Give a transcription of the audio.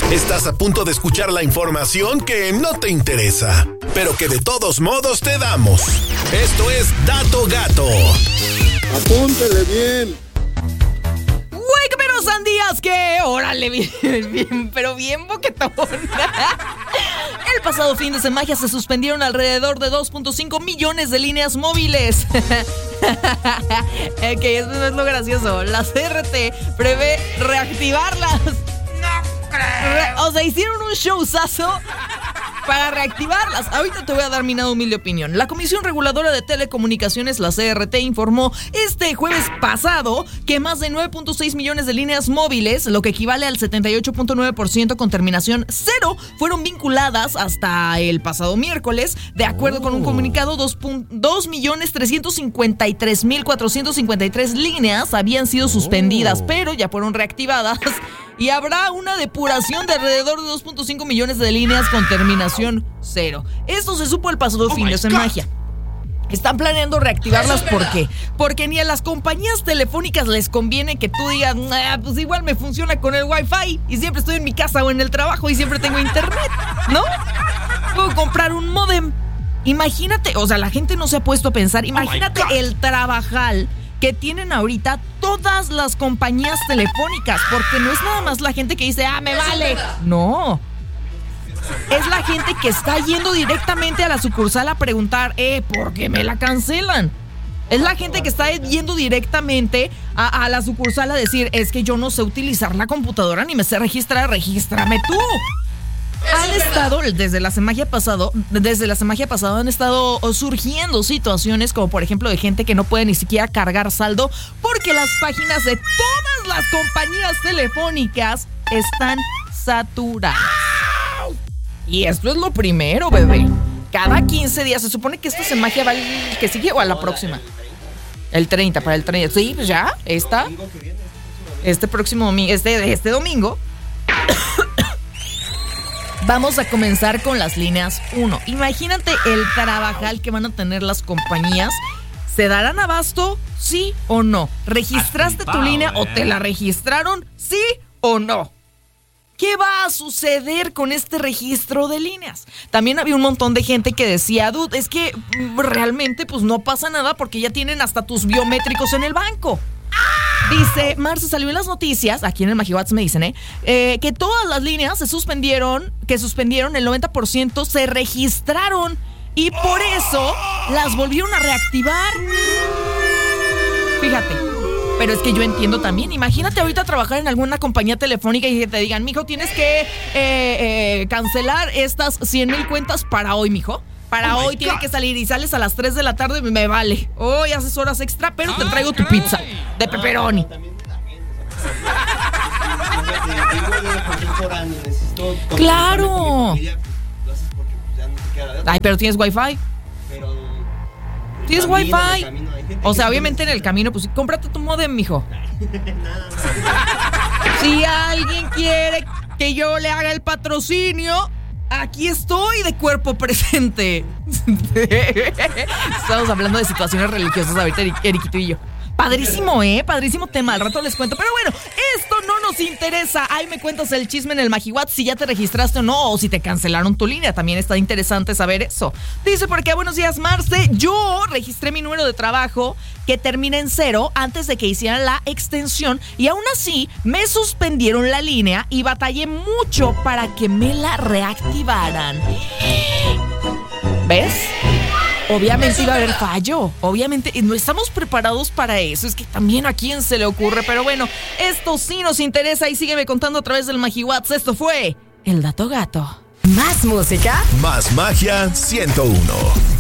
Estás a punto de escuchar la información que no te interesa, pero que de todos modos te damos. Esto es Dato Gato. Apúntele bien. Güey, pero sandías que, órale, bien, pero bien boquetón. El pasado fin de semana se suspendieron alrededor de 2.5 millones de líneas móviles. Que eso no es lo gracioso. La CRT prevé reactivarlas. No creo. O sea, hicieron un showzazo para reactivarlas. Ahorita te voy a dar mi nada humilde opinión. La Comisión Reguladora de Telecomunicaciones, la CRT, informó este jueves pasado que más de 9.6 millones de líneas móviles, lo que equivale al 78.9% con terminación 0, fueron vinculadas hasta el pasado miércoles. De acuerdo con un comunicado, 2.353.453 líneas habían sido suspendidas, pero ya fueron reactivadas. Y habrá una depuración de alrededor de 2.5 millones de líneas con terminación 0. Esto se supo el pasado fin de semana. Están planeando reactivarlas, ¿por qué? Porque ni a las compañías telefónicas les conviene que tú digas, pues igual me funciona con el Wi-Fi y siempre estoy en mi casa o en el trabajo y siempre tengo internet, ¿no? Puedo comprar un módem. Imagínate, o sea, la gente no se ha puesto a pensar, imagínate el trabajal que tienen ahorita todas las compañías telefónicas, porque no es nada más la gente que dice, me vale. No. Es la gente que está yendo directamente a la sucursal a preguntar, ¿por qué me la cancelan? Es la gente que está yendo directamente a la sucursal a decir, es que yo no sé utilizar la computadora ni me sé registrar, regístrame tú. Han estado, desde la semana pasada han estado surgiendo situaciones como por ejemplo de gente que no puede ni siquiera cargar saldo porque las páginas de todas las compañías telefónicas están saturadas. Y esto es lo primero, bebé. Cada 15 días, se supone que esta semana va el que sigue o a la próxima. El 30, para el 30. Sí, pues ya, este próximo domingo, este domingo. Vamos a comenzar con las líneas 1. Imagínate el trabajal que van a tener las compañías. ¿Se darán abasto? ¿Sí o no? ¿Registraste tu línea o te la registraron? ¿Sí o no? ¿Qué va a suceder con este registro de líneas? También había un montón de gente que decía, dude, es que realmente pues no pasa nada porque ya tienen hasta tus biométricos en el banco. Dice, Marce, salió en las noticias, aquí en el Magiwats me dicen, que todas las líneas el 90% se registraron y por eso las volvieron a reactivar. Fíjate, pero es que yo entiendo también, imagínate ahorita trabajar en alguna compañía telefónica y que te digan, mijo, tienes que cancelar estas 100,000 cuentas para hoy, mijo. Para hoy tiene que salir y sales a las 3 de la tarde, me vale. Hoy haces horas extra, pero te traigo tu pizza de pepperoni. ¡Claro! Ay, pero tienes Wi-Fi. ¿Tienes Wi-Fi? O sea, obviamente en el camino, pues cómprate tu modem, mijo. Si alguien quiere que yo le haga el patrocinio, aquí estoy de cuerpo presente. Estamos hablando de situaciones religiosas ahorita, Eriquito y yo. Padrísimo, padrísimo tema, al rato les cuento. Pero bueno, esto no nos interesa. Ahí me cuentas el chisme en el Magiwats, si ya te registraste o no, o si te cancelaron tu línea. También está interesante saber eso. Dice por acá, buenos días, Marce. Yo registré mi número de trabajo que termina en 0 antes de que hicieran la extensión y aún así me suspendieron la línea y batallé mucho para que me la reactivaran. ¿Ves? Obviamente iba a haber fallo, obviamente no estamos preparados para eso, es que también a quién se le ocurre, pero bueno, esto sí nos interesa y sígueme contando a través del Magiwats. Esto fue el Dato Gato. Más música, más magia 101.